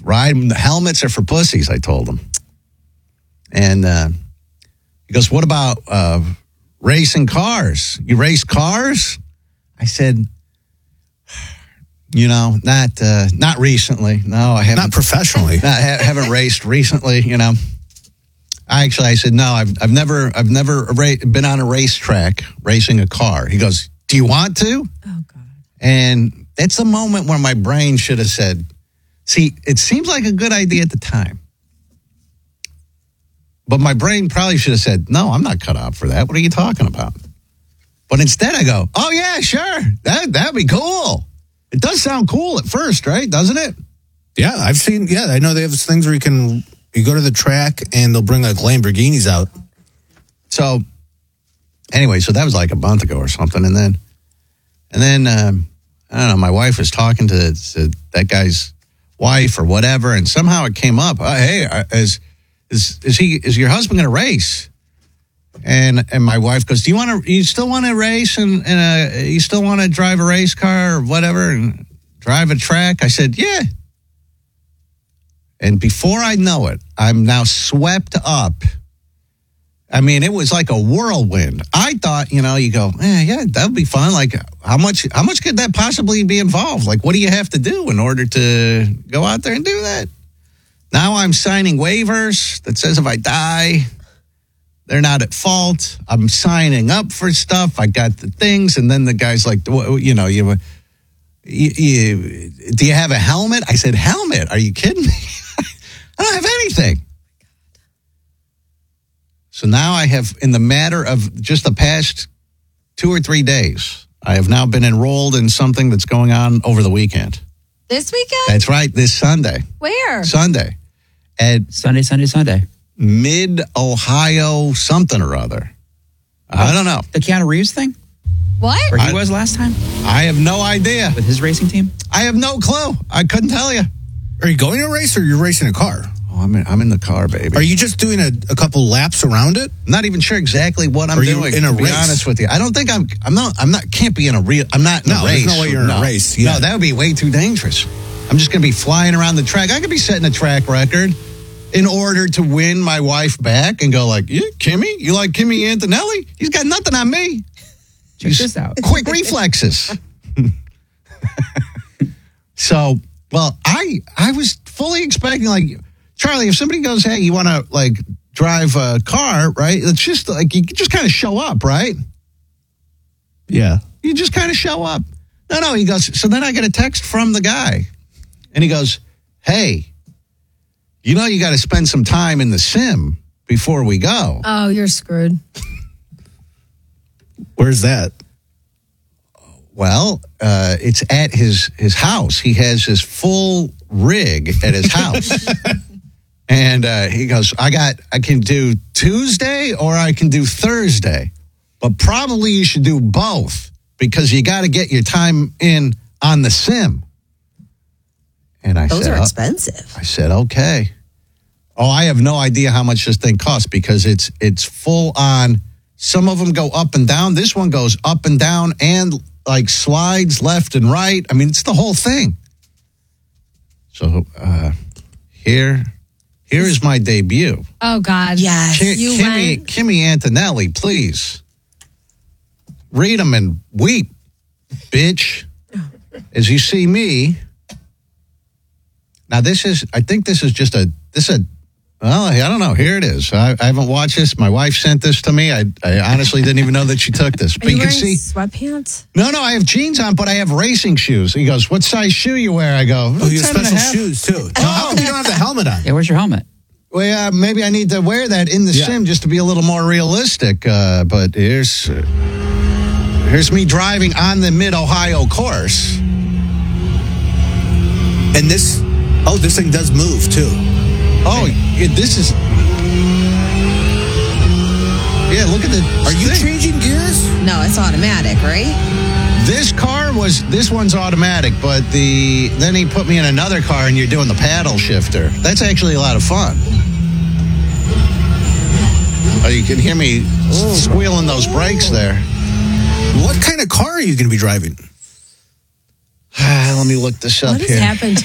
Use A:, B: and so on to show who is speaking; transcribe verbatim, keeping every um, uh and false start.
A: ride the helmets are for pussies, I told him. And uh, he goes, what about uh, racing cars? You race cars? I said, you know, not uh, not recently. No, I haven't.
B: Not professionally.
A: Not, ha- haven't raced recently, you know. I actually, I said, no, I've, I've never, I've never ra- been on a racetrack racing a car. He goes, do you want to?
C: Oh, God.
A: And that's the moment where my brain should have said, see, it seems like a good idea at the time. But my brain probably should have said, no, I'm not cut out for that. What are you talking about? But instead I go, oh, yeah, sure. That, that'd be cool. It does sound cool at first, right? Doesn't it?
B: Yeah, I've seen, yeah, I know they have things where you can, you go to the track and they'll bring like Lamborghinis out.
A: So anyway, so that was like a month ago or something. And then, and then, um, I don't know, my wife was talking to, to that guy's wife or whatever. And somehow it came up, uh, hey, uh, is, is, is he, is your husband going to race? And and my wife goes, do you want to, you still want to race and, and uh, you still want to drive a race car or whatever and drive a track? I said, yeah. And before I know it, I'm now swept up. I mean, it was like a whirlwind. I thought, you know, you go, eh, yeah, that would be fun. Like, how much, how much could that possibly be involved? Like, what do you have to do in order to go out there and do that? Now I'm signing waivers that says if I die, they're not at fault. I'm signing up for stuff. I got the things. And then the guy's like, you know, you, you, you do you have a helmet? I said, helmet? Are you kidding me? I don't have anything. So now I have, in the matter of just the past two or three days, I have now been enrolled in something that's going on over the weekend.
C: This weekend?
A: That's right, this Sunday.
C: Where?
A: Sunday. At
D: Sunday, Sunday, Sunday.
A: Mid-Ohio something or other. I don't know.
D: The Keanu Reeves thing?
C: What?
D: Where he
A: I-
D: was last time
A: I have no idea.
D: with his racing team?
A: I have no clue. I couldn't tell you.
B: Are you going to race or you're racing a car?
A: Oh, I'm in, I'm in the car, baby.
B: Are you just doing a, a couple laps around it?
A: I'm not even sure exactly what I'm
B: Are you
A: doing.
B: in a
A: to be
B: race?
A: honest with you, I don't think I'm. I'm not. I'm not. Can't be in a real. I'm not in
B: No,
A: a
B: there's
A: race.
B: no way you're in a race, yeah.
A: No, that would be way too dangerous. I'm just going to be flying around the track. I could be setting a track record in order to win my wife back and go like, yeah, Kimmy, you like Kimmy Antonelli? He's got nothing on me.
D: Check
A: He's
D: this out.
A: Quick reflexes. So, well, I I was fully expecting like. Charlie, if somebody goes, hey, you want to, like, drive a car, right? It's just, like, you just kind of show up, right?
B: Yeah.
A: You just kind of show up. No, no, he goes, so then I get a text from the guy. And he goes, hey, you know you got to spend some time in the sim before we go.
C: Oh, you're screwed.
B: Where's that?
A: Well, uh, it's at his, his house. He has his full rig at his house. And uh, he goes, I got, I can do Tuesday or I can do Thursday, but probably you should do both because you got to get your time in on the sim. And I
E: Those
A: said,
E: are
A: oh.
E: expensive.
A: I said, okay. Oh, I have no idea how much this thing costs because it's it's full on. Some of them go up and down. This one goes up and down and like slides left and right. I mean, it's the whole thing. So uh, here. Here is my debut.
C: Oh, God.
E: Yes.
A: Ki-
C: You
A: Kimmy,
C: went?
A: Kimmy Antonelli, please. Read them and weep, bitch. As you see me. Now, this is, I think this is just a, this is a, well, I don't know. Here it is. I, I haven't watched this. My wife sent this to me. I, I honestly didn't even know that she took this.
C: Are
A: But
C: you
A: you can
C: wearing
A: see.
C: sweatpants?
A: No, no, I have jeans on, but I have racing shoes. He goes, what size shoe you wear? I go,
B: Oh, you have
A: ten and a
B: special
A: half.
B: shoes, too. Now, how come you don't have the helmet on?
D: Yeah, where's your helmet?
A: Well, yeah, maybe I need to wear that in the
B: Yeah.
A: sim just to be a little more realistic. Uh, but here's uh, here's me driving on the Mid-Ohio course.
B: And this, oh, this thing does move, too.
A: Oh, yeah, this is... Yeah, look at the...
B: Are you
A: thing.
B: changing gears?
E: No, it's automatic, right?
A: This car was... This one's automatic, but the then he put me in another car and you're doing the paddle shifter. That's actually a lot of fun. Oh, you can hear me squealing those brakes there.
B: What kind of car are you going to be driving?
A: Let me look this up
C: What has
A: here.
C: happened